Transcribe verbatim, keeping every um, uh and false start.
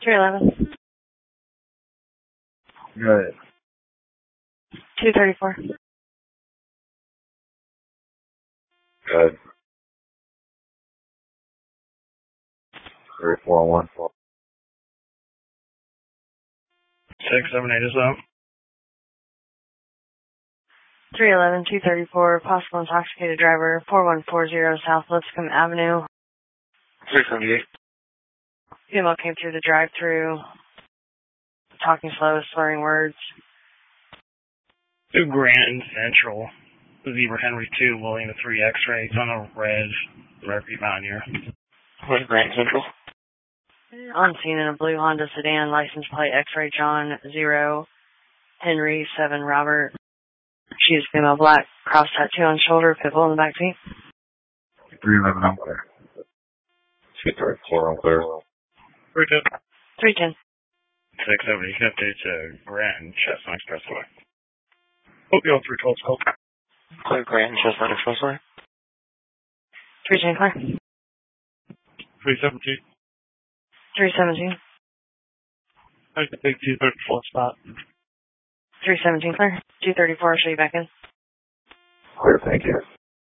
three eleven. Good. two thirty-four. Good. three four one four. six seven eight is up. three eleven, two thirty-four, possible intoxicated driver, four one four zero South Lipscomb Avenue. six seventy-eight. Female came through the drive-thru, talking slow, slurring words. Two Grant and Central. Zebra Henry two, William three X-ray, on a red Mercury Pioneer. Where's Grant Central? On scene in a blue Honda sedan, license plate X-ray John zero, Henry seven Robert. She is female, black, cross tattoo on shoulder, pit bull in the back seat. three eleven, I'm clear. two thirty-four, I'm clear. three ten. three ten. six seventy, you can update to Grant and Chestnut Expressway. O P O three twelve, call. Clear Grant and Chestnut Expressway. three ten clear. three seventeen. three seventeen. I can take two thirty-four spot. three seventeen clear. two thirty-four, I'll show you back in. Clear, thank you.